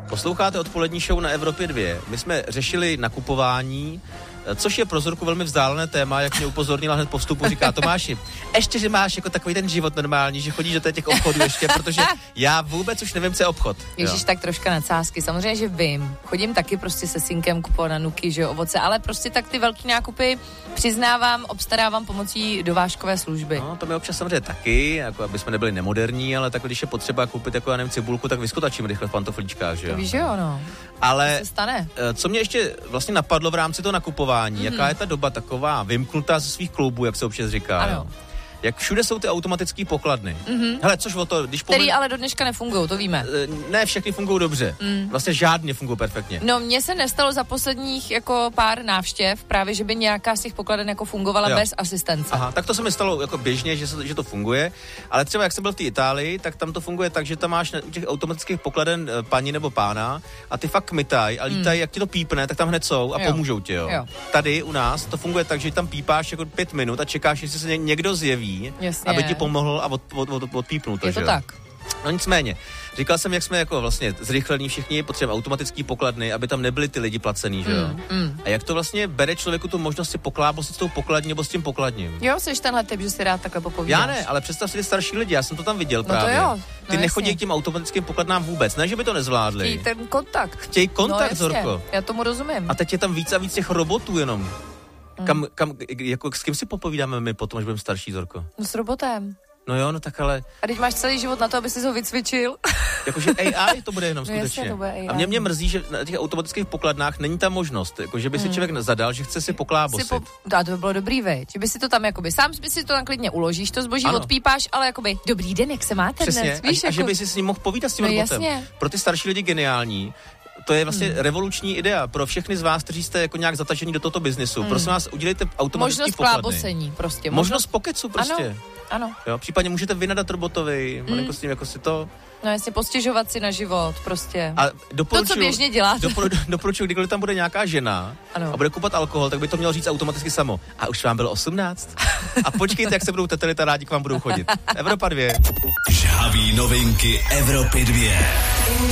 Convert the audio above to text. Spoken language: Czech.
Posloucháte odpolední show na Evropě 2. My jsme řešili nakupování, což je pro Zorku velmi vzdálené téma, jak mě upozornila hned po vstupu, říká Tomáši, ještě, že máš jako takový ten život normální, že chodíš do těch obchodů ještě, protože já vůbec už nevím, co je obchod. Ježíš, tak troška nadsázky. Samozřejmě, že vím. Chodím taky prostě se synkem kupovat na nuky, že jo, ovoce, ale prostě tak ty velký nákupy přiznávám, obstarávám pomocí dovážkové služby. No, to my občas samozřejmě taky, jako aby jsme nebyli nemoderní, ale tak když je potřeba koupit jako, já nevím, cibulku, tak vyskotačím rychle v pantoflíčkách, že jo. To víš, že jo, no. Ale to se stane. Co mě ještě vlastně napadlo v rámci toho nakupování, jaká je ta doba taková vymknutá ze svých kloubů, jak se občas říká. Ano. Jo? Jak všude jsou ty automatické pokladny. Hele, což o to, když který ale do dneška nefungují, to víme. Ne, všechny fungují dobře. Vlastně žádně fungují perfektně. No, mně se nestalo za posledních jako pár návštěv právě, že by nějaká z těch pokladen jako fungovala bez asistence. Aha, tak to se mi stalo jako běžně, že to funguje, ale třeba jak jsem byl v té Itálii, tak tam to funguje tak, že tam máš u těch automatických pokladen paní nebo pána a ty fakt kmitají a lítají, jak ti to pípne, tak tam hned jsou a pomůžou ti, jo. Tady u nás to funguje tak, že tam pípáš jako 5 minut a čekáš, jestli se někdo zjeví. Jasně. Aby ti pomohl a odpípnul to, je to že? tak. No nicméně, říkal jsem, jak jsme jako vlastně zrychlení všichni, potřebujeme automatický pokladny, aby tam nebyli ty lidi placený, že jo? A jak to vlastně bere člověku tu možnost si pokládat s tou pokladní nebo s tím pokladním? Jo, jsi tenhle typ, že si rád takhle popovídáš. Já ne, ale představ si ty starší lidi, já jsem to tam viděl právě. To jo. Ty nechodí k těm automatickým pokladnám vůbec, ne, že by to nezvládli. Chtějí ten kontakt. Chtějí kontakt, Zorko. Já tomu rozumím. A teď je tam víc a víc těch robotů jenom. Jako s kým si popovídáme my potom, až budeme starší, Zorko? No s robotem. No jo, no tak ale... A teď máš celý život na to, aby si ho vycvičil. Jakože AI to bude jenom skutečně. Jasně, to bude AI. A mě mrzí, že na těch automatických pokladnách není ta možnost, jako že by si člověk zadal, že chce si poklábosit. To by bylo dobrý, veď. Že by si to tam jakoby, sám by si to tam klidně uložíš, to zboží odpípáš, ale jakoby, dobrý den, jak se máte dnes? Víš, a že by si s ním mohl povídat s tím robotem. Jasně. Pro ty starší lidi geniální. To je vlastně revoluční idea pro všechny z vás, kteří jste jako nějak zatažení do tohoto biznisu. Prosím vás, udělejte automatický pokladny. Možnost klábosení prostě. Možnost pokecu prostě. Ano. Jo, případně můžete vynadat robotovi, malinko s ním jako si to... No jasně, postěžovat si na život prostě. A to, co běžně děláte. Doporučuji, kdykoliv tam bude nějaká žena a bude kupat alkohol, tak by to mělo říct automaticky samo. A už vám bylo 18. A počkejte, jak se budou tetelita rádi k vám budou chodit. Evropa 2. Žhaví novinky Evropy 2.